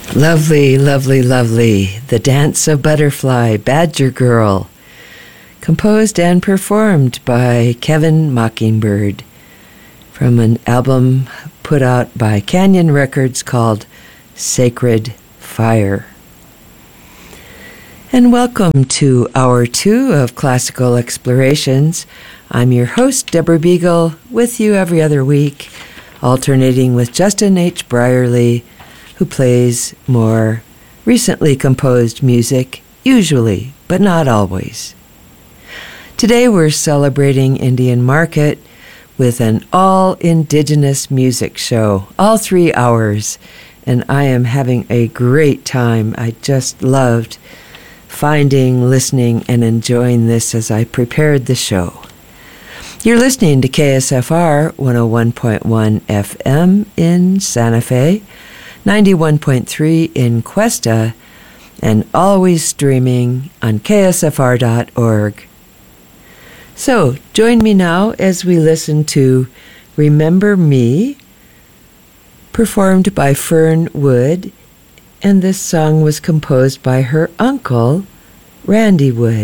Lovely, lovely, lovely. The Dance of Butterfly, Badger Girl. Composed and performed by Kevin Mockingbird from an album put out by Canyon Records called Sacred Fire. And welcome to Hour 2 of Classical Explorations. I'm your host, Deborah Beagle, with you every other week, alternating with Justin H. Brierly, who plays more recently composed music, usually, but not always. Today we're celebrating Indian Market with an all-indigenous music show, all 3 hours, and I am having a great time. I just loved finding, listening, and enjoying this as I prepared the show. You're listening to KSFR 101.1 FM in Santa Fe, 91.3 in Cuesta, and always streaming on ksfr.org. So, join me now as we listen to Remember Me, performed by Fern Wood, and this song was composed by her uncle, Randy Wood.